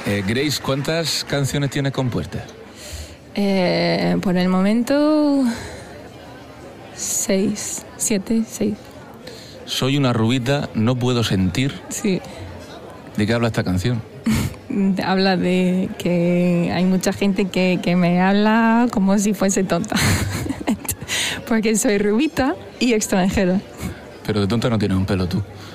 Grace, ¿cuántas canciones tienes compuestas? Por el momento, 6, 7, 6. Soy una rubita, no puedo sentir. Sí. ¿De qué habla esta canción? Habla de que hay mucha gente que me habla como si fuese tonta. Porque soy rubita y extranjera. Pero de tonta no tienes un pelo tú.